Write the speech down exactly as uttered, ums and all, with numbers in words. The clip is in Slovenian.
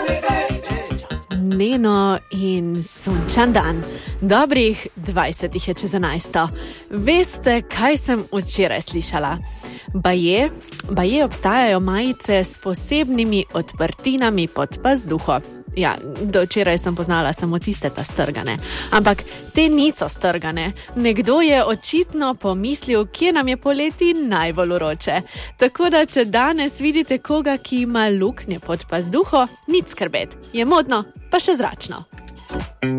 Neno in sončan dan. Dobrih dvajsetih je čez enajsto. Veste, kaj sem včeraj slišala? Baje, baje obstajajo majice s posebnimi odprtinami pod pazduho. Ja, do včeraj sem poznala samo tiste ta strgane. Ampak te niso strgane. Nekdo je očitno pomislil, kje nam je poleti najbolj vroče. Tako da, če danes vidite koga, ki ima luknje pod pazduho, nič skrbeti. Je modno, pa še zračno.